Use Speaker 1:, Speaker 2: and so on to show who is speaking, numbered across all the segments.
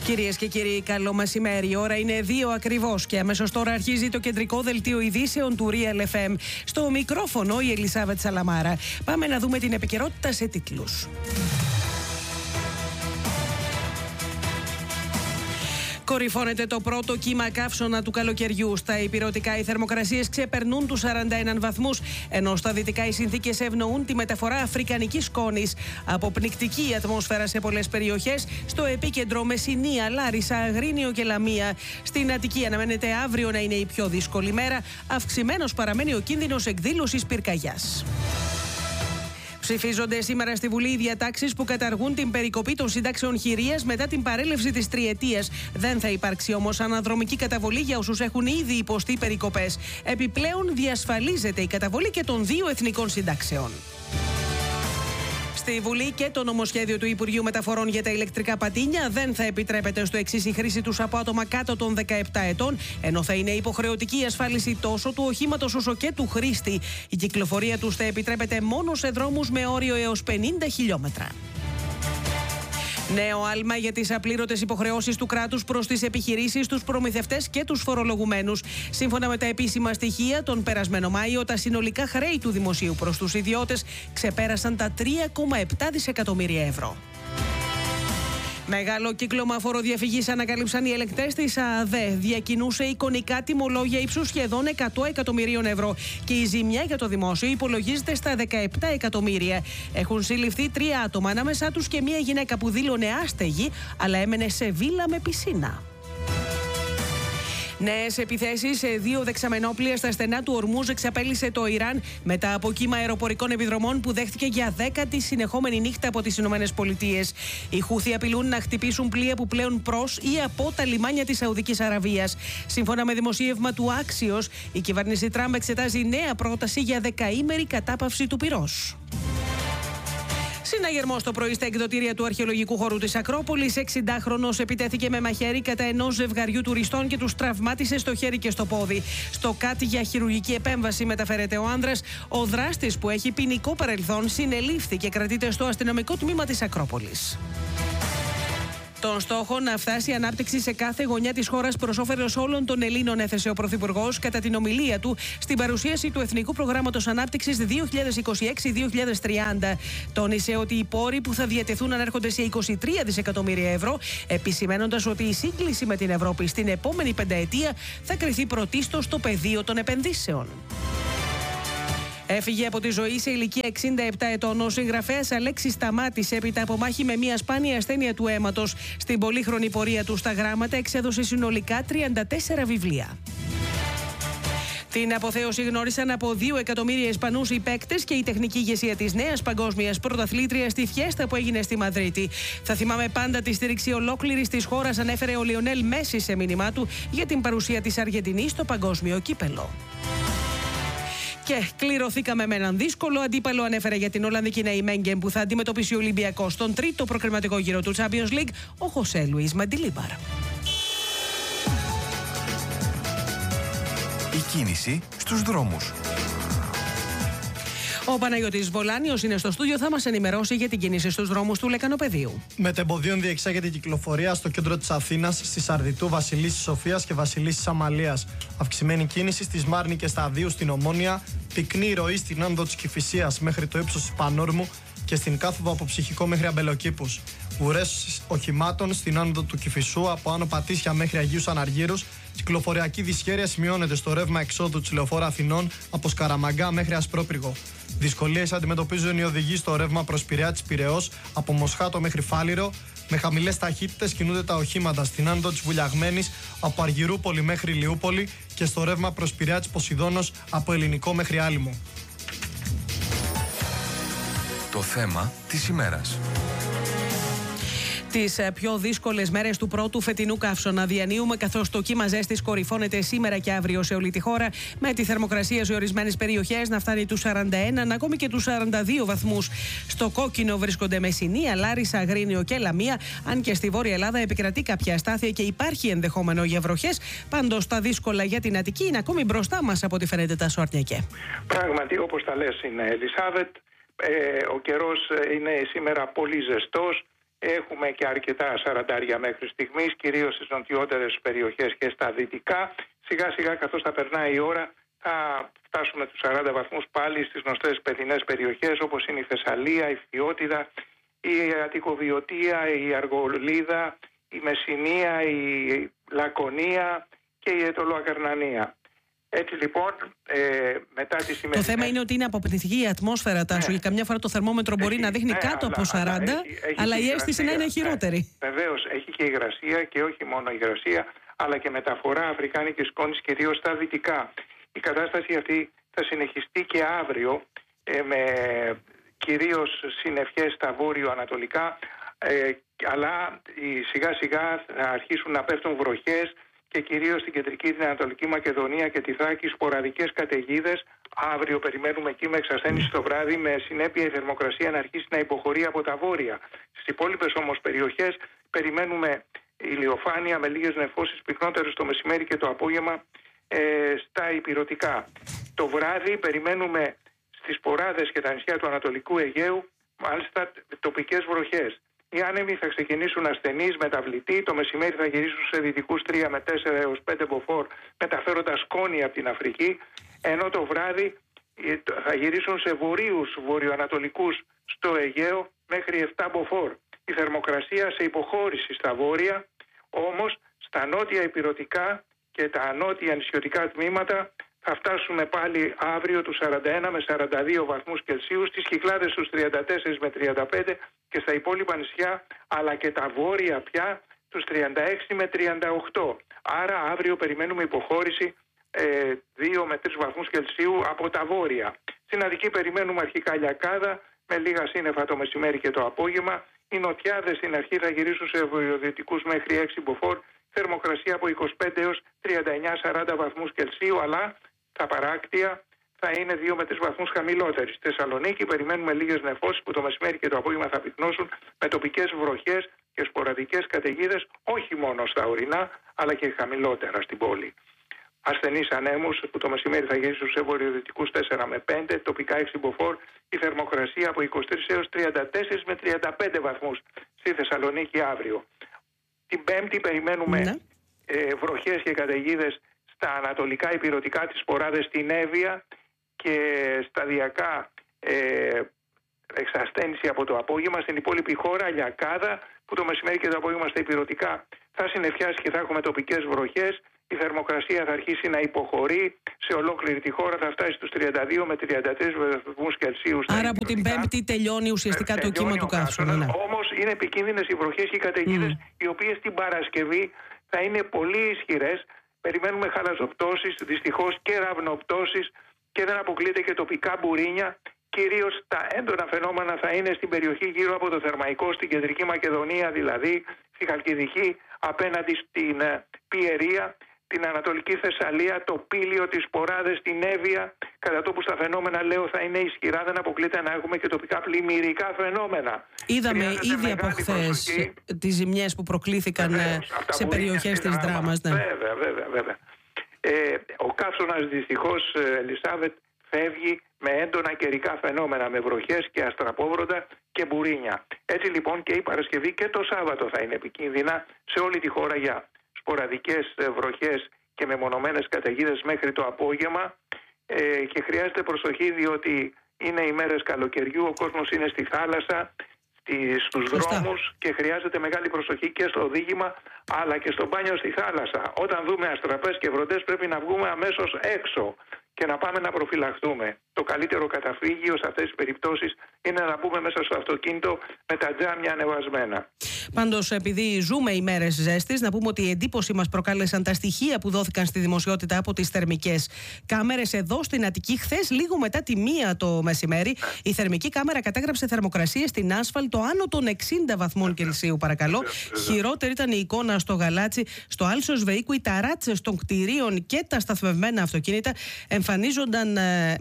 Speaker 1: Κυρίες και κύριοι, καλό μεσημέρι. Η ώρα είναι 2 ακριβώς και αμέσως τώρα αρχίζει το κεντρικό δελτίο ειδήσεων του Real FM. Στο μικρόφωνο η Ελισάβετ Σαλαμάρα. Πάμε να δούμε την επικαιρότητα σε τίτλους. Κορυφώνεται το πρώτο κύμα καύσωνα του καλοκαιριού. Στα ηπειρωτικά οι θερμοκρασίες ξεπερνούν τους 41 βαθμούς, ενώ στα δυτικά οι συνθήκες ευνοούν τη μεταφορά αφρικανικής σκόνης. Αποπνικτική η ατμόσφαιρα σε πολλές περιοχές, στο επίκεντρο Μεσσηνία, Λάρισα, Αγρίνιο και Λαμία. Στην Αττική αναμένεται αύριο να είναι η πιο δύσκολη μέρα. Αυξημένος παραμένει ο κίνδυνος εκδήλωσης πυρκαγιάς. Ψηφίζονται σήμερα στη Βουλή οι διατάξεις που καταργούν την περικοπή των συντάξεων χειρίας μετά την παρέλευση της τριετίας. Δεν θα υπάρξει όμως αναδρομική καταβολή για όσους έχουν ήδη υποστεί περικοπές. Επιπλέον, διασφαλίζεται η καταβολή και των 2 εθνικών συντάξεων. Στη Βουλή και το νομοσχέδιο του Υπουργείου Μεταφορών για τα ηλεκτρικά πατίνια δεν θα επιτρέπεται στο εξής η χρήση τους από άτομα κάτω των 17 ετών, ενώ θα είναι υποχρεωτική η ασφάλιση τόσο του οχήματος όσο και του χρήστη. Η κυκλοφορία τους θα επιτρέπεται μόνο σε δρόμους με όριο έως 50 χιλιόμετρα. Νέο άλμα για τις απλήρωτες υποχρεώσεις του κράτους προς τις επιχειρήσεις, τους προμηθευτές και τους φορολογουμένους. Σύμφωνα με τα επίσημα στοιχεία, τον περασμένο Μάιο τα συνολικά χρέη του δημοσίου προς τους ιδιώτες ξεπέρασαν τα 3,7 δισεκατομμύρια ευρώ. Μεγάλο κύκλωμα φοροδιαφυγής ανακάλυψαν οι ελεγκτές της ΑΑΔΕ. Διακινούσε εικονικά τιμολόγια ύψους σχεδόν 100 εκατομμυρίων ευρώ και η ζημιά για το δημόσιο υπολογίζεται στα 17 εκατομμύρια. Έχουν συλληφθεί 3 άτομα, ανάμεσά τους και μια γυναίκα που δήλωνε άστεγη, αλλά έμενε σε βίλα με πισίνα. Νέες επιθέσεις σε 2 δεξαμενόπλια στα στενά του Ορμούζ εξαπέλυσε το Ιράν μετά από κύμα αεροπορικών επιδρομών που δέχτηκε για 10η συνεχόμενη νύχτα από τις Ηνωμένες Πολιτείες. Οι Χούθι απειλούν να χτυπήσουν πλοία που πλέουν προς ή από τα λιμάνια της Σαουδικής Αραβίας. Σύμφωνα με δημοσίευμα του Άξιος, η κυβέρνηση Τραμπ εξετάζει νέα πρόταση για 10ημερη κατάπαυση του πυρός. Συναγερμός το πρωί στα εκδοτήρια του αρχαιολογικού χώρου της Ακρόπολης. 60χρονος επιτέθηκε με μαχαίρι κατά ενός ζευγαριού τουριστών και τους τραυμάτισε στο χέρι και στο πόδι. Στο ΚΑΤ για χειρουργική επέμβαση μεταφέρεται ο άνδρας. Ο δράστης, που έχει ποινικό παρελθόν, συνελήφθη και κρατείται στο αστυνομικό τμήμα της Ακρόπολης. Τον στόχο να φτάσει η ανάπτυξη σε κάθε γωνιά της χώρας προς όφελος όλων των Ελλήνων έθεσε ο Πρωθυπουργός κατά την ομιλία του στην παρουσίαση του Εθνικού Προγράμματος Ανάπτυξης 2026-2030. Τόνισε ότι οι πόροι που θα διατεθούν ανέρχονται σε 23 δισεκατομμύρια ευρώ, επισημαίνοντας ότι η σύγκληση με την Ευρώπη στην επόμενη πενταετία θα κριθεί πρωτίστως στο πεδίο των επενδύσεων. Έφυγε από τη ζωή σε ηλικία 67 ετών ο συγγραφέας Αλέξης Σταμάτης έπειτα από μάχη με μια σπάνια ασθένεια του αίματος. Στην πολύχρονη πορεία του στα γράμματα εξέδωσε συνολικά 34 βιβλία. Την αποθέωση γνώρισαν από 2 εκατομμύρια Ισπανούς οι παίκτες και η τεχνική ηγεσία της νέας παγκόσμιας πρωταθλήτριας στη φιέστα που έγινε στη Μαδρίτη. Θα θυμάμαι πάντα τη στήριξη ολόκληρης της χώρας, ανέφερε ο Λιονέλ Μέση σε μήνυμά του για την παρουσία της Αργεντινής στο παγκόσμιο κύπελο. Και κληρωθήκαμε με έναν δύσκολο αντίπαλο, ανέφερε για την Ολλανδική Νεϊμέγγεν που θα αντιμετωπίσει ο Ολυμπιακός στον τρίτο προκριματικό γύρο του Champions League, ο Χωσέ Λουίς Μαντιλίμπαρ.
Speaker 2: Η κίνηση στους δρόμους.
Speaker 1: Ο Παναγιώτης Βολάνιος είναι στο στούντιο, θα μας ενημερώσει για την κίνηση στους δρόμους του Λεκανοπεδίου.
Speaker 3: Μετεμποδίων διεξάγεται η κυκλοφορία στο κέντρο της Αθήνας, στη Σαρδιτού, Βασιλίσσης Σοφίας και Βασιλίσσης Αμαλίας. Αυξημένη κίνηση στη Σμάρνη και στα Αδείου στην Ομόνια. Πυκνή ροή στην άνοδο της Κηφισίας μέχρι το ύψος της Πανόρμου και στην κάθοδο από Ψυχικό μέχρι Αμπελοκήπους. Ουρές οχημάτων στην άνοδο του Κηφισού από Άνω Πατήσια μέχρι Αγίους Αναργύρους. Κυκλοφοριακή δυσχέρεια σημειώνεται στο ρεύμα εξόδου της Λεωφόρου Αθηνών από Σκαραμαγκά μέχρι Ασπρόπυργο. Δυσκολίες αντιμετωπίζουν οι οδηγοί στο ρεύμα προς Πειραιά της Πειραιώς από Μοσχάτο μέχρι Φάληρο. Με χαμηλές ταχύτητες κινούνται τα οχήματα στην άνοδο της Βουλιαγμένης από Αργυρούπολη μέχρι Λιούπολη και στο ρεύμα προς Πειραιά της Ποσειδώνος από Ελληνικό μέχρι Άλυμο.
Speaker 2: Το θέμα της ημέρας.
Speaker 1: Τις πιο δύσκολες μέρες του πρώτου φετινού καύσωνα διανύουμε, καθώς το κύμα ζέστης κορυφώνεται σήμερα και αύριο σε όλη τη χώρα, με τη θερμοκρασία σε ορισμένες περιοχές να φτάνει τους 41, ακόμη και τους 42 βαθμούς. Στο κόκκινο βρίσκονται Μεσσηνία, Λάρισα, Αγρίνιο και Λαμία, αν και στη Βόρεια Ελλάδα επικρατεί κάποια αστάθεια και υπάρχει ενδεχόμενο για βροχές. Πάντως τα δύσκολα για την Αττική είναι ακόμη μπροστά μας από ό,τι φαίνεται, τα Σορνιακέ.
Speaker 4: Πράγματι, όπως τα λες, είναι Ελισάβετ. Ο καιρός είναι σήμερα πολύ ζεστός. Έχουμε και αρκετά σαραντάρια μέχρι στιγμής, κυρίως στις νοτιότερες περιοχές και στα δυτικά. Σιγά σιγά καθώς θα περνάει η ώρα θα φτάσουμε τους 40 βαθμούς πάλι στις γνωστές παιδινές περιοχές όπως είναι η Θεσσαλία, η Φθιώτιδα, η Αττικοβιωτία, η Αργολίδα, η Μεσσηνία, η Λακωνία και η Αιτωλοακαρνανία. Έτσι λοιπόν, μετά τη σημερινή...
Speaker 1: Το θέμα είναι ότι είναι αποπνητική η ατμόσφαιρα, Τάσο, και καμιά φορά το θερμόμετρο μπορεί να δείχνει κάτω από 40, αλλά η αίσθηση να είναι χειρότερη.
Speaker 4: Βεβαίως, έχει και υγρασία και όχι μόνο υγρασία, αλλά και μεταφορά αφρικάνικης σκόνης κυρίως στα δυτικά. Η κατάσταση αυτή θα συνεχιστεί και αύριο, με κυρίως συννεφιές στα βόρειο-ανατολικά, αλλά σιγά σιγά θα αρχίσουν να πέφτουν βροχές και κυρίως στην κεντρική, την Ανατολική Μακεδονία και τη Θράκη σποραδικές καταιγίδες. Αύριο περιμένουμε εκεί με εξασθένιση το βράδυ, με συνέπεια η θερμοκρασία να αρχίσει να υποχωρεί από τα βόρεια. Στις υπόλοιπες όμως περιοχές περιμένουμε ηλιοφάνεια με λίγες νεφώσεις πυκνότερες το μεσημέρι και το απόγευμα στα ηπειρωτικά. Το βράδυ περιμένουμε στις Ποράδες και τα νησιά του Ανατολικού Αιγαίου μάλιστα τοπικές βροχές. Οι άνεμοι θα ξεκινήσουν ασθενείς μεταβλητοί, το μεσημέρι θα γυρίσουν σε δυτικούς 3 με 4 έως 5 μποφόρ μεταφέροντας σκόνη από την Αφρική, ενώ το βράδυ θα γυρίσουν σε βορείους βορειοανατολικούς στο Αιγαίο μέχρι 7 μποφόρ. Η θερμοκρασία σε υποχώρηση στα βόρεια, όμως στα νότια ηπειρωτικά και τα νότια νησιωτικά τμήματα θα φτάσουμε πάλι αύριο τους 41 με 42 βαθμούς Κελσίου, στις Κυκλάδες τους 34 με 35 και στα υπόλοιπα νησιά, αλλά και τα βόρεια πια τους 36 με 38. Άρα αύριο περιμένουμε υποχώρηση 2 με 3 βαθμούς Κελσίου από τα βόρεια. Στην Αττική περιμένουμε αρχικά λιακάδα με λίγα σύννεφα το μεσημέρι και το απόγευμα. Οι νοτιάδες στην αρχή θα γυρίσουν σε βορειοδυτικούς μέχρι 6 μποφόρ, θερμοκρασία από 25 έως 39-40 βαθμούς Κελσίου, αλλά τα παράκτια θα είναι 2 με 3 βαθμούς χαμηλότεροι. Στη Θεσσαλονίκη περιμένουμε λίγες νεφώσεις που το μεσημέρι και το απόγευμα θα πυκνώσουν με τοπικές βροχές και σποραδικές καταιγίδες, όχι μόνο στα ορεινά, αλλά και χαμηλότερα στην πόλη. Ασθενείς ανέμους που το μεσημέρι θα γυρίσουν σε βορειοδυτικούς 4 με 5, τοπικά 6 μποφόρ, η θερμοκρασία από 23 έως 34 με 35 βαθμούς στη Θεσσαλονίκη αύριο. Την Πέμπτη περιμένουμε βροχές και καταιγίδες στα ανατολικά ηπειρωτικά της Ποράδες, στην Εύβοια και σταδιακά εξασθένιση από το απόγευμα. Στην υπόλοιπη χώρα λιακάδα που το μεσημέρι και το απόγευμα στα ηπειρωτικά θα συννεφιάσει και θα έχουμε τοπικές βροχές. Η θερμοκρασία θα αρχίσει να υποχωρεί σε ολόκληρη τη χώρα, θα φτάσει στους 32 με 33 βαθμούς Κελσίου.
Speaker 1: Άρα από την Πέμπτη τελειώνει ουσιαστικά το κύμα του καύσωνα.
Speaker 4: Όμως είναι επικίνδυνες οι βροχές και οι καταιγίδες, οι οποίες την Παρασκευή θα είναι πολύ ισχυρές. Περιμένουμε χαλαζοπτώσεις, δυστυχώς και ραυνοπτώσεις και δεν αποκλείεται και τοπικά μπουρίνια. Κυρίως τα έντονα φαινόμενα θα είναι στην περιοχή γύρω από το Θερμαϊκό, στην κεντρική Μακεδονία δηλαδή, στη Χαλκιδική, απέναντι στην Πιερία, την Ανατολική Θεσσαλία, το Πήλιο, τις Ποράδες, την Εύβοια. Κατά τόπου τα φαινόμενα, λέω, θα είναι ισχυρά, δεν αποκλείεται να έχουμε και τοπικά πλημμυρικά φαινόμενα.
Speaker 1: Είδαμε ήδη από χθες τις ζημιές που προκλήθηκαν σε περιοχές της Δράμας. Ναι.
Speaker 4: Βέβαια. Ο καύσωνας δυστυχώς, Ελισάβετ, φεύγει με έντονα καιρικά φαινόμενα, με βροχές και αστραπόβροντα και μπουρίνια. Έτσι λοιπόν και η Παρασκευή και το Σάββατο θα είναι επικίνδυνα σε όλη τη χώρα για σποραδικές βροχές και μεμονωμένες καταιγίδες μέχρι το απόγευμα και χρειάζεται προσοχή διότι είναι οι μέρες καλοκαιριού, ο κόσμος είναι στη θάλασσα, στους δρόμους και χρειάζεται μεγάλη προσοχή και στο οδήγημα αλλά και στο μπάνιο στη θάλασσα. Όταν δούμε αστραπές και βροντές πρέπει να βγούμε αμέσως έξω και να πάμε να προφυλαχθούμε. Το καλύτερο καταφύγιο σε αυτές τις περιπτώσεις είναι να μπούμε μέσα στο αυτοκίνητο με τα τζάμια ανεβασμένα.
Speaker 1: Πάντως, επειδή ζούμε ημέρες ζέστης, να πούμε ότι η εντύπωση μας προκάλεσαν τα στοιχεία που δόθηκαν στη δημοσιότητα από τις θερμικές κάμερες εδώ στην Αττική. Χθες, λίγο μετά τη 1 το μεσημέρι, η θερμική κάμερα κατέγραψε θερμοκρασίες στην άσφαλτο άνω των 60 βαθμών Κελσίου, παρακαλώ. Χειρότερη ήταν η εικόνα στο Γαλάτσι, στο Άλσος Βεϊκού. Οι ταράτσες των κτηρίων και τα σταθμευμένα αυτοκίνητα εμφανίζονταν με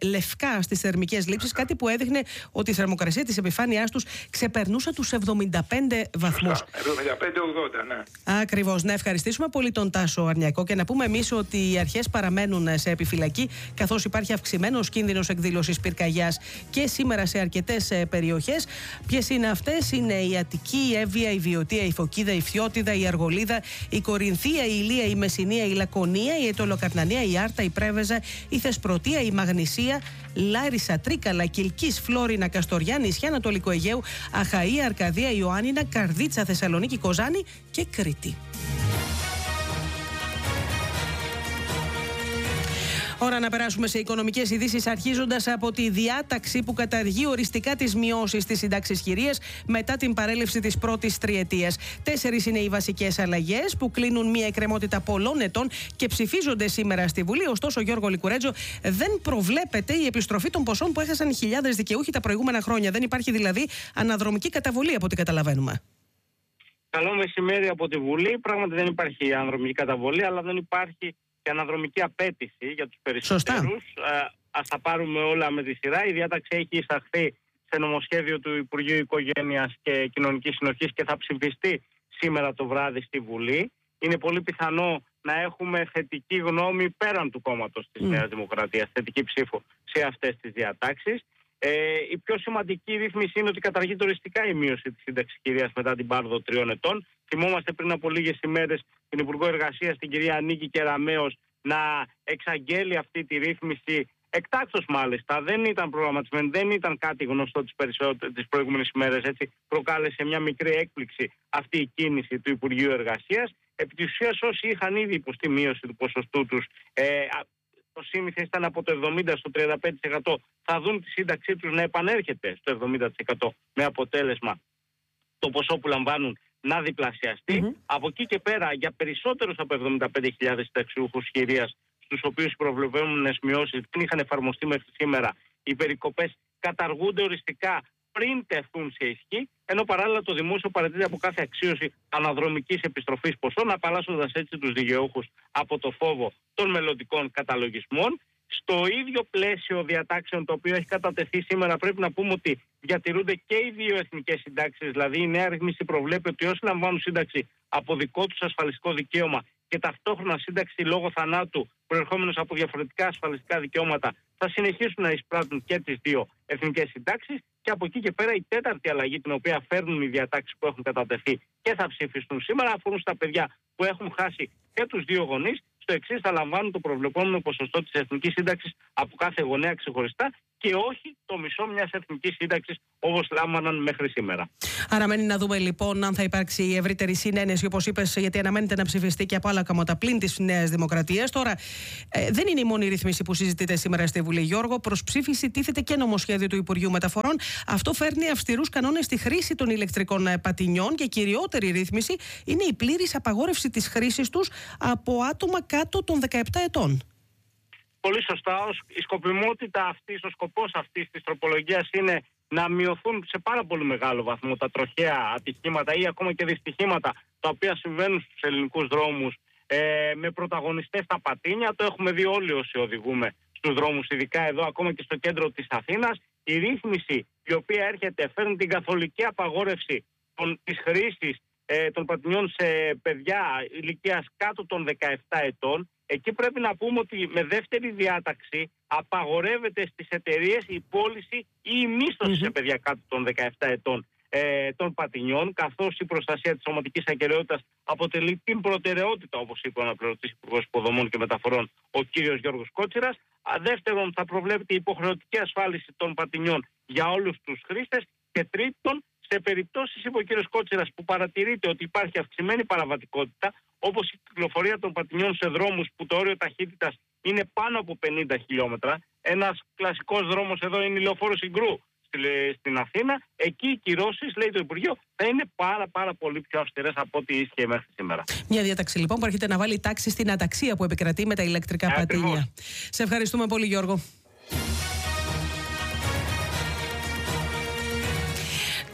Speaker 1: λευκά στις θερμικές λήψεις, κάτι που έδειχνε ότι η θερμοκρασία της επιφάνειάς τους ξεπερνούσε τους 75 βαθμούς.
Speaker 4: 75-80, ναι.
Speaker 1: Ακριβώς. Να ευχαριστήσουμε πολύ τον Τάσο Αρνιακό και να πούμε εμείς ότι οι αρχές παραμένουν σε επιφυλακή, καθώς υπάρχει αυξημένος κίνδυνος εκδήλωσης πυρκαγιάς και σήμερα σε αρκετές περιοχές. Ποιες είναι αυτές? Είναι η Αττική, η Εύβοια, η Βιωτία, η Φωκίδα, η Φθιώτιδα, η Αργολίδα, η Κορινθία, η Ηλία, η Μεσσηνία, η Λακωνία, η Αιτωλοκαρνανία, η Άρτα, η Πρέβεζα, η Θεσπρωτεία, η Μαγνησία, Λάρισα, Τρίκαλα, Κιλκής, Φλόρινα, Καστοριά, νησιά Ανατολικού Αιγαίου, Αχαΐα, Αρκαδία, Ιωάννινα, Καρδίτσα, Θεσσαλονίκη, Κοζάνη και Κρήτη. Ώρα να περάσουμε σε οικονομικές ειδήσεις, αρχίζοντας από τη διάταξη που καταργεί οριστικά τις μειώσεις της σύνταξης χειρίας μετά την παρέλευση της πρώτης τριετίας. 4 είναι οι βασικές αλλαγές που κλείνουν μια εκκρεμότητα πολλών ετών και ψηφίζονται σήμερα στη Βουλή. Ωστόσο, Γιώργο Λικουρέτζο, δεν προβλέπεται η επιστροφή των ποσών που έχασαν χιλιάδες δικαιούχοι τα προηγούμενα χρόνια. Δεν υπάρχει δηλαδή αναδρομική καταβολή, από ό,τι καταλαβαίνουμε.
Speaker 5: Καλό μεσημέρι από τη Βουλή. Πράγματι δεν υπάρχει αναδρομική καταβολή, αλλά δεν υπάρχει και αναδρομική απέτηση για τους περισσότερους. Ας τα πάρουμε όλα με τη σειρά. Η διάταξη έχει εισαχθεί σε νομοσχέδιο του Υπουργείου Οικογένειας και Κοινωνικής Συνοχής και θα ψηφιστεί σήμερα το βράδυ στη Βουλή. Είναι πολύ πιθανό να έχουμε θετική γνώμη πέραν του κόμματος της Νέας Δημοκρατίας, θετική ψήφο σε αυτές τις διατάξεις. Η πιο σημαντική ρύθμιση είναι ότι καταργείται οριστικά η μείωση της σύνταξης χειρίας μετά την πάροδο 3 ετών. Θυμόμαστε πριν από λίγες ημέρες την Υπουργό Εργασίας, την κυρία Νίκη Κεραμέως, να εξαγγέλει αυτή τη ρύθμιση εκτάκτως μάλιστα. Δεν ήταν προγραμματισμένη, δεν ήταν κάτι γνωστό τις προηγούμενες ημέρες. Έτσι προκάλεσε μια μικρή έκπληξη αυτή η κίνηση του Υπουργείου Εργασίας. Επί της ουσίας, όσοι είχαν ήδη υποστεί μείωση του ποσοστού τους, το σύνηθε ήταν από το 70% στο 35%, θα δουν τη σύνταξή τους να επανέρχεται στο 70%, με αποτέλεσμα το ποσό που λαμβάνουν να διπλασιαστεί. Από εκεί και πέρα, για περισσότερους από 75.000 συνταξιούχους χειρίας, στους οποίους οι προβλεπόμενες μειώσεις δεν είχαν εφαρμοστεί μέχρι σήμερα, οι περικοπές καταργούνται οριστικά πριν τεθούν σε ισχύ, ενώ παράλληλα το δημόσιο παραιτείται από κάθε αξίωση αναδρομικής επιστροφής ποσών, απαλλάσσοντας έτσι τους δικαιούχους από το φόβο των μελλοντικών καταλογισμών. Στο ίδιο πλαίσιο διατάξεων το οποίο έχει κατατεθεί σήμερα, πρέπει να πούμε ότι διατηρούνται και οι δύο εθνικές συντάξεις. Δηλαδή, η νέα ρύθμιση προβλέπει ότι όσοι λαμβάνουν σύνταξη από δικό τους ασφαλιστικό δικαίωμα και ταυτόχρονα σύνταξη λόγω θανάτου προερχόμενος από διαφορετικά ασφαλιστικά δικαιώματα, θα συνεχίσουν να εισπράττουν και τις δύο εθνικές συντάξεις. Και από εκεί και πέρα, η τέταρτη αλλαγή, την οποία φέρνουν οι διατάξεις που έχουν κατατεθεί και θα ψηφιστούν σήμερα, αφορούν στα παιδιά που έχουν χάσει και τους δύο γονείς. Στο εξής, θα λαμβάνουν το προβλεπόμενο ποσοστό της εθνικής σύνταξης από κάθε γονέα ξεχωριστά και όχι το μισό μιας εθνικής σύνταξης όπως λάμβαναν μέχρι σήμερα.
Speaker 1: Άρα, μένει να δούμε λοιπόν αν θα υπάρξει η ευρύτερη συνένεση, όπως είπες, γιατί αναμένεται να ψηφιστεί και από άλλα κόμματα πλην της Νέας Δημοκρατίας. Τώρα, δεν είναι η μόνη ρύθμιση που συζητείται σήμερα στη Βουλή, Γιώργο. Προς ψήφιση τίθεται και νομοσχέδιο του Υπουργείου Μεταφορών. Αυτό φέρνει αυστηρούς κανόνες στη χρήση των ηλεκτρικών πατινιών και κυριότερη ρύθμιση είναι η πλήρης απαγόρευση της χρήσης τους από άτομα κάτω των 17 ετών.
Speaker 5: Πολύ σωστά. Η σκοπιμότητα αυτής, ο σκοπός αυτής της τροπολογίας είναι να μειωθούν σε πάρα πολύ μεγάλο βαθμό τα τροχαία ατυχήματα ή ακόμα και δυστυχήματα τα οποία συμβαίνουν στους ελληνικούς δρόμους με πρωταγωνιστές τα πατίνια. Το έχουμε δει όλοι όσοι οδηγούμε στους δρόμους, ειδικά εδώ, ακόμα και στο κέντρο της Αθήνας. Η ρύθμιση η οποία έρχεται φέρνει την καθολική απαγόρευση της χρήσης των πατινιών σε παιδιά ηλικίας κάτω των 17 ετών. Εκεί πρέπει να πούμε ότι με δεύτερη διάταξη απαγορεύεται στις εταιρείες η πώληση ή η μίσθωση σε παιδιά κάτω των 17 ετών των πατινιών, καθώς η προστασία της σωματικής ακεραιότητας αποτελεί την προτεραιότητα, όπως είπε ο αναπληρωτής Υπουργός Υποδομών και Μεταφορών, ο κύριος Γιώργος Κότσιρας. Δεύτερον, θα προβλέπεται η υποχρεωτική ασφάλιση των πατινιών για όλους τους χρήστες. Και τρίτον, σε περιπτώσεις, είπε ο κύριος Κότσιρας, που παρατηρείται ότι υπάρχει αυξημένη παραβατικότητα, όπως η κυκλοφορία των πατινιών σε δρόμους που το όριο ταχύτητας είναι πάνω από 50 χιλιόμετρα. Ένας κλασικός δρόμος εδώ είναι η Λεωφόρο Συγκρού στην Αθήνα. Εκεί οι κυρώσεις, λέει το Υπουργείο, θα είναι πάρα πολύ πιο αυστηρές από ό,τι ίσχυε μέχρι σήμερα.
Speaker 1: Μια διάταξη λοιπόν που έρχεται να βάλει τάξη στην αταξία που επικρατεί με τα ηλεκτρικά πατίνια. Σε ευχαριστούμε πολύ, Γιώργο.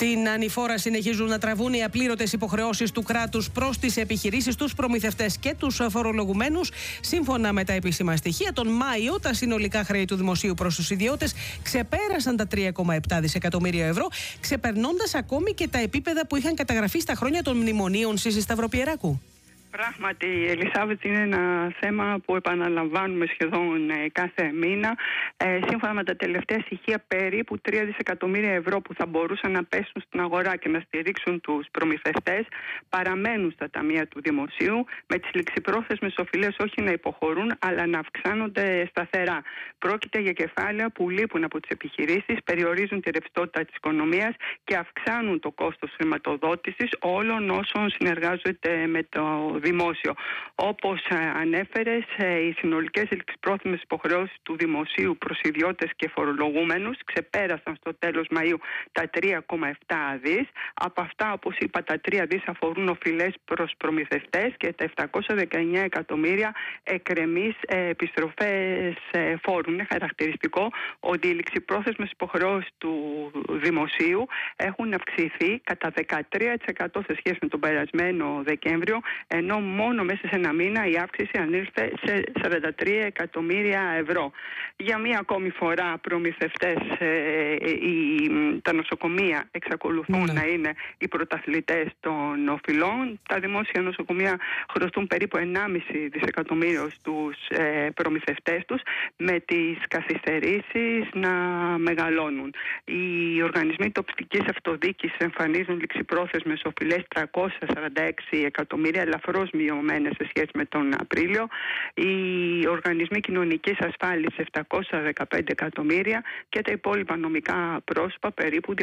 Speaker 1: Την ανηφόρα συνεχίζουν να τραβούν οι απλήρωτες υποχρεώσεις του κράτους προς τις επιχειρήσεις, τους προμηθευτές και τους φορολογουμένους. Σύμφωνα με τα επίσημα στοιχεία, τον Μάιο τα συνολικά χρέη του δημοσίου προς τους ιδιώτες ξεπέρασαν τα 3,7 δισεκατομμύρια ευρώ, ξεπερνώντας ακόμη και τα επίπεδα που είχαν καταγραφεί στα χρόνια των μνημονίων Σύση Σταυροπιεράκου.
Speaker 6: Πράγματι, Ελισάβετ, είναι ένα θέμα που επαναλαμβάνουμε σχεδόν κάθε μήνα. Σύμφωνα με τα τελευταία στοιχεία, περίπου 3 δισεκατομμύρια ευρώ που θα μπορούσαν να πέσουν στην αγορά και να στηρίξουν τους προμηθευτές παραμένουν στα ταμεία του δημοσίου, με τις ληξιπρόθεσμες οφειλές όχι να υποχωρούν, αλλά να αυξάνονται σταθερά. Πρόκειται για κεφάλαια που λείπουν από τις επιχειρήσεις, περιορίζουν τη ρευστότητα της οικονομίας και αυξάνουν το κόστος χρηματοδότησης όλων όσων συνεργάζονται με το δημόσιο. Όπως ανέφερες, οι συνολικές ληξιπρόθεσμες υποχρεώσεις του δημοσίου προς ιδιώτες και φορολογούμενους ξεπέρασαν στο τέλος Μαΐου τα 3,7 δις. Από αυτά, όπως είπα, τα 3 δις αφορούν οφειλές προς προμηθευτές και τα 719 εκατομμύρια εκρεμείς επιστροφές φόρων. Είναι χαρακτηριστικό ότι οι ληξιπρόθεσμες υποχρεώσεις του δημοσίου έχουν αυξηθεί κατά 13% σε σχέση με τον περασμένο Δεκέμβριο, ενώ μόνο μέσα σε ένα μήνα η αύξηση ανήλθε σε 43 εκατομμύρια ευρώ. Για μία ακόμη φορά, προμηθευτές, τα νοσοκομεία εξακολουθούν να είναι οι πρωταθλητές των οφειλών. Τα δημόσια νοσοκομεία χρωστούν περίπου 1,5 δισεκατομμύριο στους προμηθευτές τους, με τις καθυστερήσεις να μεγαλώνουν. Οι οργανισμοί τοπικής αυτοδιοίκησης εμφανίζουν ληξιπρόθεσμες οφειλές 346 εκατομμύρια, ελαφρώς μειωμένες σε σχέση με τον Απρίλιο. Οι οργανισμοί κοινωνικής ασφάλισης 715 εκατομμύρια και τα υπόλοιπα νομικά πρόσωπα περίπου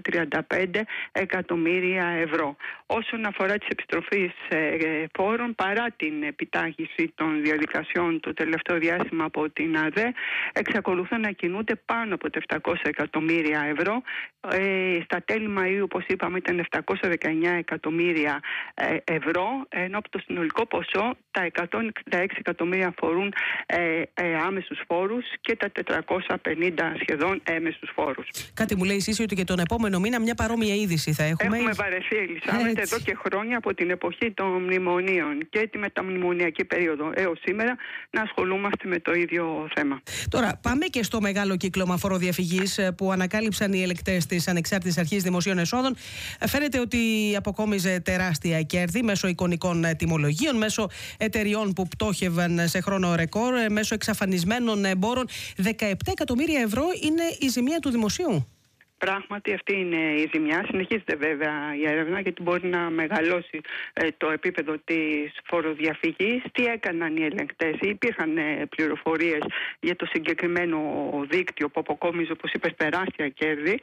Speaker 6: 235 εκατομμύρια ευρώ. Όσον αφορά τις επιστροφές φόρων, παρά την επιτάχυνση των διαδικασιών το τελευταίο διάστημα από την ΑΔΕ, εξακολουθούν να κινούνται πάνω από τα 700 εκατομμύρια ευρώ. Στα τέλη Μαΐου, όπως είπαμε, ήταν 719 εκατομμύρια ευρώ, ενώ από το συνολικό ποσό τα 166 εκατομμύρια αφορούν άμεσους φόρους και τα 450 σχεδόν έμεσους φόρους.
Speaker 1: Κάτι μου λέει Σύση ότι και τον επόμενο μήνα μια παρόμοια είδηση θα έχουμε.
Speaker 6: Έχουμε βαρεθεί, Ελισάβετ, εδώ και χρόνια από την εποχή των μνημονίων και τη μεταμνημονιακή περίοδο έως σήμερα να ασχολούμαστε με το ίδιο θέμα.
Speaker 1: Τώρα, πάμε και στο μεγάλο κύκλωμα φοροδιαφυγής που ανακάλυψαν οι ελεκτές της Ανεξάρτητης Αρχής Δημοσίων Εσόδων. Φαίνεται ότι αποκόμιζε τεράστια κέρδη μέσω εικονικών τιμολογίων, μέσω εταιριών που πτώχευαν σε χρόνο ρεκόρ, μέσω εξαφανισμένων εμπόρων. 17 εκατομμύρια ευρώ είναι η ζημία του δημοσίου.
Speaker 6: Πράγματι αυτή είναι η ζημιά. Συνεχίζεται βέβαια η έρευνα, γιατί μπορεί να μεγαλώσει το επίπεδο της φοροδιαφυγής. Τι έκαναν οι ελεγκτές? Υπήρχαν πληροφορίες για το συγκεκριμένο δίκτυο που αποκόμιζε, όπως είπες, τεράστια κέρδη.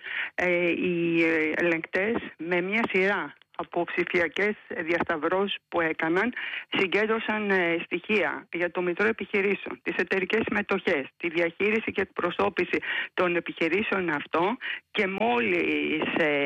Speaker 6: Οι ελεγκτές με μια σειρά από ψηφιακές διασταυρώσεις που έκαναν, συγκέντρωσαν στοιχεία για το μητρό επιχειρήσεων, τις εταιρικές συμμετοχές, τη διαχείριση και εκπροσώπηση των επιχειρήσεων αυτών, και μόλις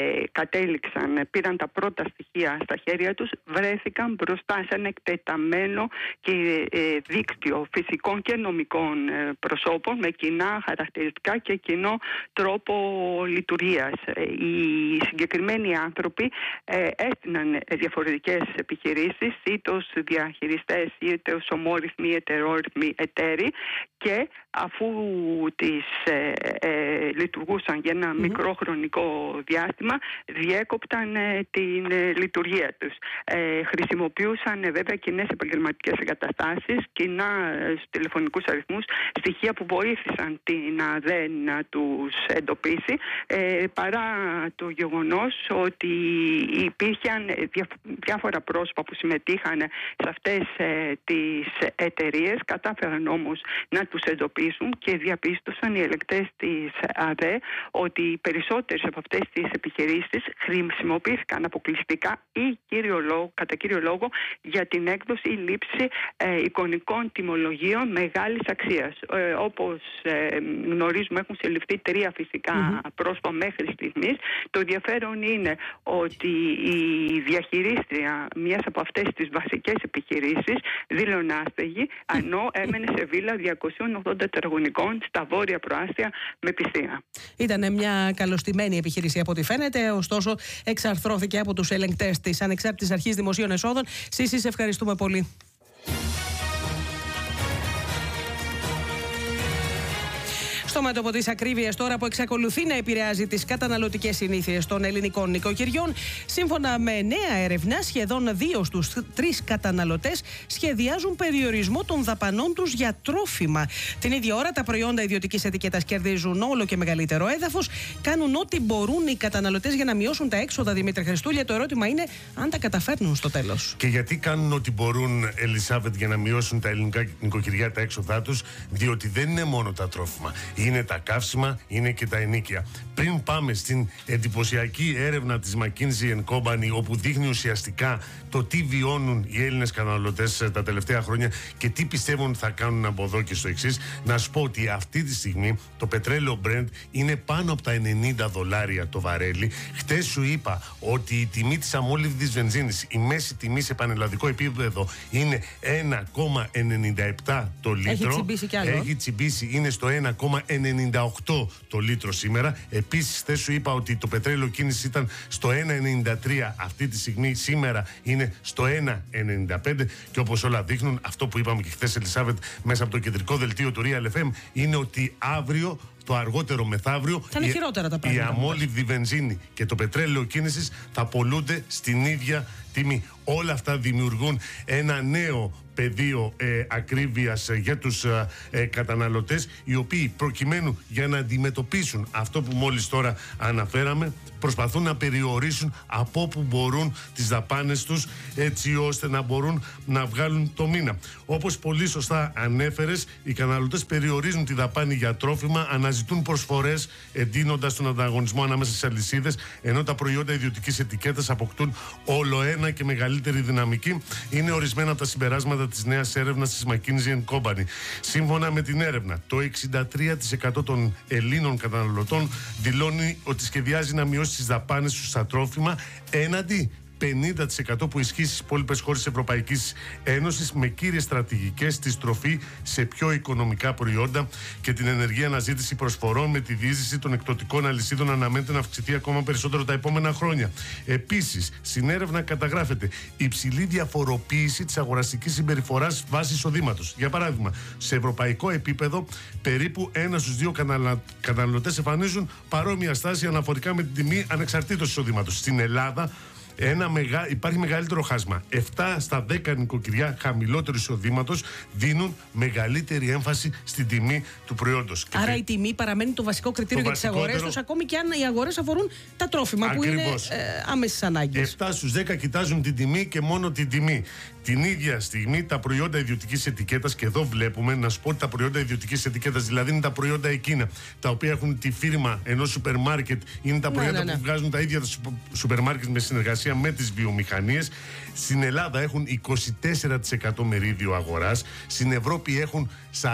Speaker 6: πήραν τα πρώτα στοιχεία στα χέρια τους, βρέθηκαν μπροστά σε ένα εκτεταμένο και δίκτυο φυσικών και νομικών προσώπων με κοινά χαρακτηριστικά και κοινό τρόπο λειτουργίας. Οι συγκεκριμένοι άνθρωποι έστειναν διαφορετικές επιχειρήσεις, είτε ως διαχειριστές είτε ως ομόρυθμοι ή ετερόρυθμοι εταίροι, και αφού τις λειτουργούσαν για ένα μικρό χρονικό διάστημα, διέκοπταν την λειτουργία τους. Χρησιμοποιούσαν βέβαια κοινές επαγγελματικές εγκαταστάσεις, κοινά τηλεφωνικούς αριθμούς, στοιχεία που βοήθησαν την ΑΔΕ να τους εντοπίσει, παρά το γεγονός ότι υπήρχαν διάφορα πρόσωπα που συμμετείχαν σε αυτές τις εταιρείες, κατάφεραν όμως να τους εντοπίσουν και διαπίστωσαν οι ελεκτές της ΑΔΕ ότι οι περισσότερες από αυτές τις επιχειρήσεις χρησιμοποιήθηκαν αποκλειστικά ή κατά κύριο λόγο για την έκδοση ή λήψη εικονικών τιμολογίων μεγάλης αξίας. Όπως γνωρίζουμε, έχουν συλληφθεί 3 φυσικά πρόσωπα μέχρι στιγμής. Το ενδιαφέρον είναι ότι οι η διαχειρίστρια μιας από αυτές τις βασικές επιχειρήσεις δήλωνε άστεγη, ενώ έμενε σε βίλα 280 τετραγωνικών στα βόρεια προάστια με piscina.
Speaker 1: Ήταν μια καλωστημένη επιχείρηση από ό,τι φαίνεται, ωστόσο εξαρθρώθηκε από τους ελεγκτές της Ανεξάρτητης Αρχής Δημοσίων Εσόδων. Σύση, ευχαριστούμε πολύ. Στο μέτωπο της ακρίβειας τώρα που εξακολουθεί να επηρεάζει τις καταναλωτικές συνήθειες των ελληνικών νοικοκυριών, σύμφωνα με νέα έρευνα, σχεδόν 2 στους 3 καταναλωτές σχεδιάζουν περιορισμό των δαπανών τους για τρόφιμα. Την ίδια ώρα, τα προϊόντα ιδιωτικής ετικέτας κερδίζουν όλο και μεγαλύτερο έδαφος. Κάνουν ό,τι μπορούν οι καταναλωτές για να μειώσουν τα έξοδα, Δημήτρη Χριστούλια. Το ερώτημα είναι αν τα καταφέρνουν στο τέλος.
Speaker 7: Και γιατί κάνουν ό,τι μπορούν, Ελισάβετ, για να μειώσουν τα ελληνικά νοικοκυριά τα έξοδά τους? Διότι δεν είναι μόνο τα τρόφιμα. Είναι τα καύσιμα, είναι και τα ενοίκια. Πριν πάμε στην εντυπωσιακή έρευνα της McKinsey & Company, όπου δείχνει ουσιαστικά το τι βιώνουν οι Έλληνες καταναλωτές τα τελευταία χρόνια και τι πιστεύουν θα κάνουν από εδώ και στο εξής, να σου πω ότι αυτή τη στιγμή το πετρέλαιο Brent είναι πάνω από τα $90 το βαρέλι. Χτες σου είπα ότι η τιμή της αμόλυβδης βενζίνης, η μέση τιμή σε πανελλαδικό επίπεδο είναι 1,97 το λίτρο.
Speaker 1: Έχει τσιμπήσει κι άλλο.
Speaker 7: Έχει τσιμπήσει, είναι στο 1,98 το λίτρο σήμερα. Επίσης, χθες σου είπα ότι το πετρέλαιο κίνηση ήταν στο 1,93. Αυτή τη στιγμή, σήμερα, είναι στο 1,95. Και όπως όλα δείχνουν, αυτό που είπαμε και χθες, Ελισάβετ, μέσα από το κεντρικό δελτίο του Real FM, είναι ότι αύριο, το αργότερο μεθαύριο, η αμόλυβδη βενζίνη και το πετρέλαιο κίνησης θα πωλούνται στην ίδια τιμή. Όλα αυτά δημιουργούν ένα νέο πεδίο ακρίβειας για τους καταναλωτές, οι οποίοι προκειμένου για να αντιμετωπίσουν αυτό που μόλις τώρα αναφέραμε, προσπαθούν να περιορίσουν από όπου μπορούν τις δαπάνες τους, έτσι ώστε να μπορούν να βγάλουν το μήνα. Όπως πολύ σωστά ανέφερες, οι καταναλωτές περιορίζουν τη δαπάνη για τρόφιμα, αναζητούν προσφορές, εντείνοντας τον ανταγωνισμό ανάμεσα στις αλυσίδες, ενώ τα προϊόντα ιδιωτικής ετικέτας αποκτούν όλο ένα και μεγαλύτερη δυναμική. Είναι ορισμένα από τα συμπεράσματα της νέας έρευνας της McKinsey & Company. Σύμφωνα με την έρευνα, το 63% των Ελλήνων καταναλωτών δηλώνει ότι σχεδιάζει να μειώσει τις δαπάνες τους στα τρόφιμα, έναντι 50% που ισχύει στις υπόλοιπες χώρες της Ευρωπαϊκής Ένωσης, με κύριες στρατηγικές στη στροφή σε πιο οικονομικά προϊόντα και την ενεργή αναζήτηση προσφορών. Με τη διείσδυση των εκπτωτικών αλυσίδων αναμένεται να αυξηθεί ακόμα περισσότερο τα επόμενα χρόνια. Επίσης, στην έρευνα καταγράφεται υψηλή διαφοροποίηση της αγοραστικής συμπεριφοράς βάσει εισοδήματος. Για παράδειγμα, σε ευρωπαϊκό επίπεδο, περίπου 1 στους 2 καταναλωτές εμφανίζουν παρόμοια στάση αναφορικά με την τιμή ανεξαρτήτως εισοδήματος. Στην Ελλάδα, υπάρχει μεγαλύτερο χάσμα. 7 στα 10 νοικοκυριά χαμηλότερου εισοδήματος δίνουν μεγαλύτερη έμφαση στην τιμή του προϊόντος.
Speaker 1: Άρα η τιμή παραμένει το βασικό κριτήριο για τις αγορές τους, ακόμη και αν οι αγορές αφορούν τα τρόφιμα. Ακριβώς. Που είναι άμεσες ανάγκες.
Speaker 7: 7 στους 10 κοιτάζουν την τιμή και μόνο την τιμή. Την ίδια στιγμή τα προϊόντα ιδιωτικής ετικέτας, και εδώ βλέπουμε, να σου πω ότι τα προϊόντα ιδιωτικής ετικέτας, δηλαδή είναι τα προϊόντα εκείνα τα οποία έχουν τη φίρμα ενός σούπερ μάρκετ, είναι τα προϊόντα που βγάζουν τα ίδια σούπερ μάρκετ με συνεργασία με τις βιομηχανίες. Στην Ελλάδα έχουν 24% μερίδιο αγοράς, στην Ευρώπη έχουν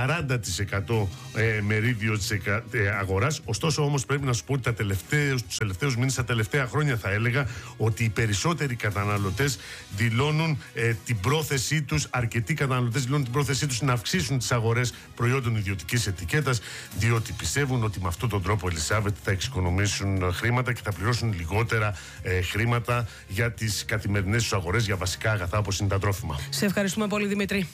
Speaker 7: 40% μερίδιο της αγοράς. Ωστόσο όμως πρέπει να σου πω ότι τους τελευταίους μήνες, τα τελευταία χρόνια θα έλεγα, ότι οι περισσότεροι καταναλωτές δηλώνουν την πρόθεσή τους, αρκετοί καταναλωτές δηλώνουν την πρόθεσή τους να αυξήσουν τις αγορές προϊόντων ιδιωτικής ετικέτας, διότι πιστεύουν ότι με αυτόν τον τρόπο, Ελισάβετ, θα εξοικονομήσουν χρήματα και θα πληρώσουν λιγότερα χρήματα για τις καθημερινές τους αγορές για βασικά αγαθά όπως είναι τα τρόφιμα.
Speaker 1: Σε ευχαριστούμε πολύ, Δημήτρη.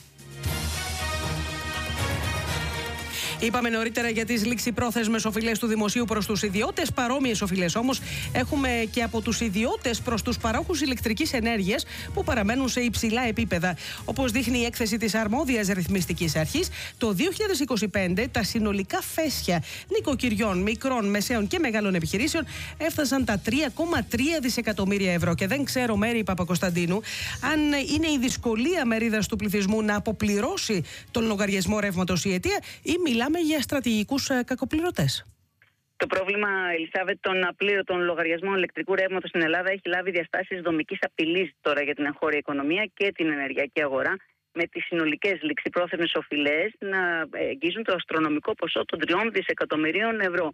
Speaker 1: Είπαμε νωρίτερα για τις ληξιπρόθεσμες οφειλές του δημοσίου προς τους ιδιώτες. Παρόμοιες οφειλές όμως έχουμε και από τους ιδιώτες προς τους παρόχους ηλεκτρικής ενέργειας, που παραμένουν σε υψηλά επίπεδα. Όπως δείχνει η έκθεση της αρμόδιας ρυθμιστικής αρχής, το 2025 τα συνολικά φέσια νοικοκυριών, μικρών, μεσαίων και μεγάλων επιχειρήσεων έφτασαν τα 3,3 δισεκατομμύρια ευρώ. Και δεν ξέρω, Μέρη Παπακοσταντίνου, αν είναι η δυσκολία μερίδας του πληθυσμού να αποπληρώσει τον λογαριασμό ρεύματος η αιτία, ή μιλάμε για στρατηγικούς κακοπληρωτές.
Speaker 8: Το πρόβλημα, Ελισάβετ, των απλήρωτων λογαριασμών ηλεκτρικού ρεύματος στην Ελλάδα έχει λάβει διαστάσεις δομικής απειλής τώρα για την εγχώρια οικονομία και την ενεργειακή αγορά, με τις συνολικές ληξιπρόθεσμες οφειλές να εγγίζουν το αστρονομικό ποσό των 3 δισεκατομμυρίων ευρώ.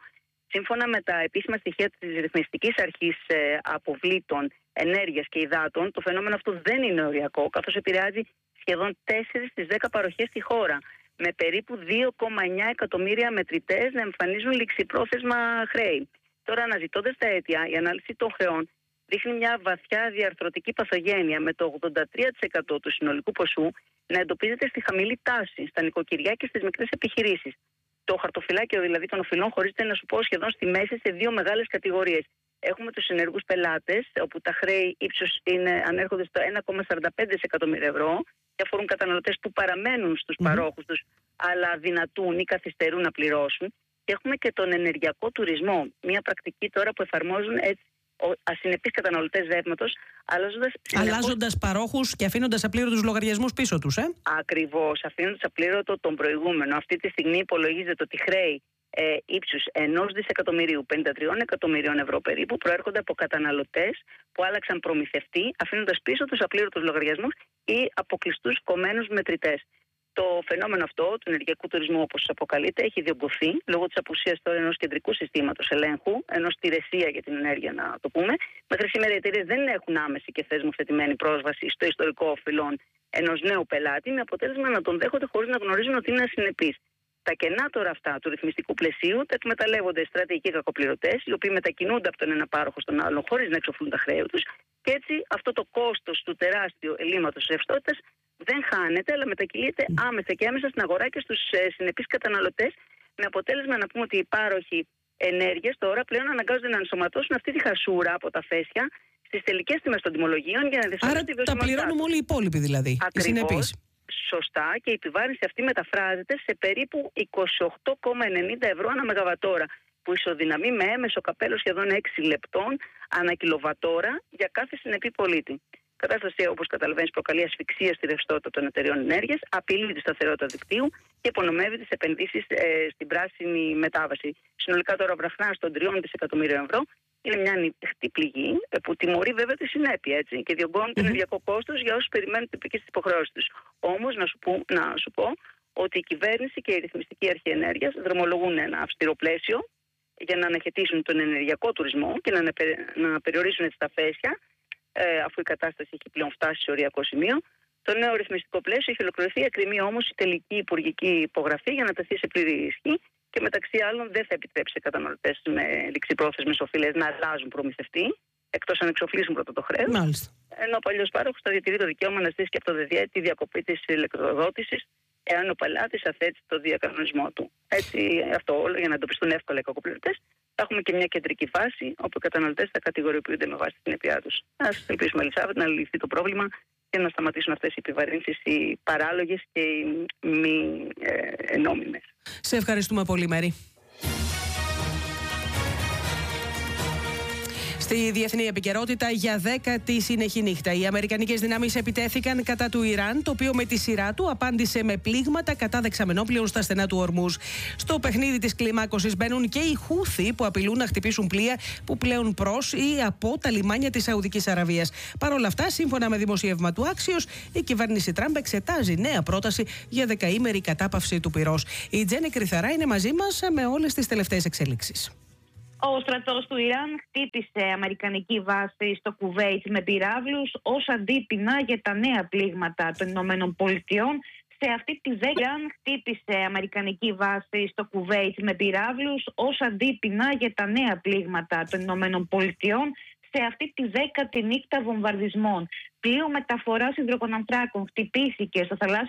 Speaker 8: Σύμφωνα με τα επίσημα στοιχεία της Ρυθμιστικής Αρχής Αποβλήτων Ενέργειας και Υδάτων, το φαινόμενο αυτό δεν είναι οριακό, καθώς επηρεάζει σχεδόν 4 στις 10 παροχές στη χώρα, με περίπου 2,9 εκατομμύρια μετρητές να εμφανίζουν ληξιπρόθεσμα χρέη. Τώρα, αναζητώντας τα αίτια, η ανάλυση των χρεών δείχνει μια βαθιά διαρθρωτική παθογένεια, με το 83% του συνολικού ποσού να εντοπίζεται στη χαμηλή τάση, στα νοικοκυριά και στις μικρές επιχειρήσεις. Το χαρτοφυλάκιο δηλαδή των οφειλών χωρίζεται, να σου πω, σχεδόν στη μέση σε δύο μεγάλες κατηγορίες. Έχουμε τους ενεργούς πελάτες, όπου τα χρέη ύψους ανέρχονται στο 1,45 δισεκατομμύρια ευρώ και αφορούν καταναλωτές που παραμένουν στους παρόχους τους, αλλά δυνατούν ή καθυστερούν να πληρώσουν. Και έχουμε και τον ενεργειακό τουρισμό, μια πρακτική τώρα που εφαρμόζουν έτσι ασυνεπείς καταναλωτές ρεύματος,
Speaker 1: αλλάζοντας παρόχους και αφήνοντας απλήρωτους λογαριασμούς πίσω τους.
Speaker 8: Ακριβώς, αφήνοντας απλήρωτο τον προηγούμενο. Αυτή τη στιγμή υπολογίζεται ότι χρέη ύψους 1 δισεκατομμυρίου, 53 εκατομμυρίων ευρώ περίπου, προέρχονται από καταναλωτές που άλλαξαν προμηθευτή, αφήνοντας πίσω τους απλήρωτους λογαριασμούς ή αποκλειστούς κομμένους μετρητές. Το φαινόμενο αυτό του ενεργειακού τουρισμού, όπως αποκαλείται, έχει διωγγωθεί λόγω της απουσίας τώρα ενός κεντρικού συστήματος ελέγχου, ενός τηρεσία για την ενέργεια, να το πούμε. Μέχρι σήμερα οι εταιρείες δεν έχουν άμεση και θεσμοθετημένη πρόσβαση στο ιστορικό οφειλών ενός νέου πελάτη, με αποτέλεσμα να τον δέχονται χωρίς να γνωρίζουν ότι είναι ασυνεπής. Τα κενά τώρα αυτά του ρυθμιστικού πλαισίου τα εκμεταλλεύονται στρατηγικοί κακοπληρωτές, οι οποίοι μετακινούνται από τον ένα πάροχο στον άλλον χωρίς να εξοφλούν τα χρέη τους, και έτσι αυτό το κόστος του τεράστιου ελλείμματος ρευστότητας δεν χάνεται, αλλά μετακυλείται άμεσα και άμεσα στην αγορά και στους συνεπείς καταναλωτές, με αποτέλεσμα να πούμε ότι οι πάροχοι ενέργειας τώρα πλέον αναγκάζονται να ενσωματώσουν αυτή τη χασούρα από τα φέσια στις τελικές τιμές των τιμολογίων για να διασφαλίσουν τη βιωσιμότητά.
Speaker 1: Άρα τα πληρώνουμε όλοι οι υπόλοιποι δηλαδή.
Speaker 8: Ακριβώς. Σωστά, και η επιβάρυνση αυτή μεταφράζεται σε περίπου 28,90 ευρώ ανά μεγαβατόρα, που ισοδυναμεί με έμεσο καπέλο σχεδόν 6 λεπτών ανά κιλοβατόρα για κάθε συνεπή πολίτη. Η κατάσταση, όπως καταλαβαίνεις, προκαλεί ασφυξία στη ρευστότητα των εταιρεών ενέργειας, απειλεί τη σταθερότητα δικτύου και υπονομεύει τις επενδύσεις στην πράσινη μετάβαση. Συνολικά τώρα βραχνά των 3 δισεκατομμύριων ευρώ. Είναι μια ανοιχτή πληγή που τιμωρεί βέβαια τη συνέπεια, έτσι, και διωγγώνει το ενεργειακό κόστος για όσους περιμένουν την τυπική υποχρεώση τους. Όμως, να σου πω ότι η κυβέρνηση και η Ρυθμιστική Αρχή Ενέργειας δρομολογούν ένα αυστηρό πλαίσιο για να αναχαιτήσουν τον ενεργειακό τουρισμό και να περιορίσουν έτσι τα φέσια, αφού η κατάσταση έχει πλέον φτάσει σε οριακό σημείο. Το νέο ρυθμιστικό πλαίσιο έχει ολοκληρωθεί, εκκρεμεί όμως η τελική υπουργική υπογραφή για να τεθεί σε πλήρη ισχύ. Και μεταξύ άλλων δεν θα επιτρέψει σε καταναλωτές με ληξιπρόθεσμες οφειλές να αλλάζουν προμηθευτή, εκτός αν εξοφλήσουν πρώτα το χρέος.
Speaker 1: Μάλιστα.
Speaker 8: Ενώ ο παλιός πάροχος θα διατηρεί το δικαίωμα να στήσει και από το ΔΔΕ τη διακοπή της ηλεκτροδότησης, εάν ο πελάτης αθέτει το διακανονισμό του. Έτσι, αυτό όλο για να εντοπιστούν εύκολα οι κακοπληρωτές. Θα έχουμε και μια κεντρική φάση όπου οι καταναλωτές θα κατηγοριοποιούνται με βάση την αιτία τους. Ας ελπίσουμε, Ελισάβετ, να λυθεί το πρόβλημα και να σταματήσουν αυτές οι επιβαρύνσεις, οι παράλογες και οι μη νόμιμες.
Speaker 1: Σε ευχαριστούμε πολύ, Μέρη. Στη διεθνή επικαιρότητα, για 10η συνεχή νύχτα, οι αμερικανικές δυνάμεις επιτέθηκαν κατά του Ιράν, το οποίο με τη σειρά του απάντησε με πλήγματα κατά δεξαμενόπλαιων στα στενά του Ορμούζ. Στο παιχνίδι της κλιμάκωσης μπαίνουν και οι Χούθι, που απειλούν να χτυπήσουν πλοία που πλέουν προς ή από τα λιμάνια της Σαουδικής Αραβίας. Παρ' όλα αυτά, σύμφωνα με δημοσίευμα του Άξιος, η κυβέρνηση Τραμπ εξετάζει νέα πρόταση για 10ημερη κατάπαυση του πυρός. Η Τζέννη Κρυθαρά είναι μαζί μας με όλες τις τελευταίες εξέλιξεις.
Speaker 9: Ο στρατός του Ιράν χτύπησε αμερικανική βάση στο Κουβέιτ με πυράβλους ως αντίπεινα για τα νέα πλήγματα των Ηνωμένων Πολιτειών. Σε αυτή τη Ιράν χτύπησε αμερικανική βάση στο Κουβέιτ με πυράβλους ως αντίπεινα για τα νέα πλήγματα των Ηνωμένων Πολιτειών σε αυτή τη 10η νύχτα βομβαρδισμών. Πλοίο μεταφοράς υδρογονανθράκων χτυπήθηκε στο θαλάσσιο